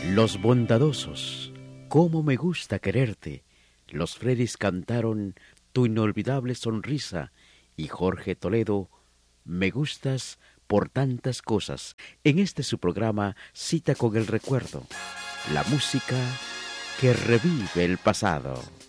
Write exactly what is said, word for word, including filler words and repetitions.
Los bondadosos, cómo me gusta quererte. Los Freris cantaron tu inolvidable sonrisa y Jorge Toledo, me gustas por tantas cosas. En este su programa Cita con el Recuerdo, la música que revive el pasado.